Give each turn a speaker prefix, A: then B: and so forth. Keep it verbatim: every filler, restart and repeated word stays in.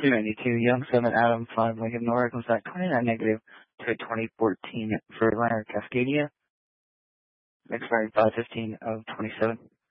A: two ninety-two, Young seven, Adam five, Lincoln North, was that twenty-nine negative to twenty fourteen for Atlanta Cascadia, expiring five fifteen of twenty-seven.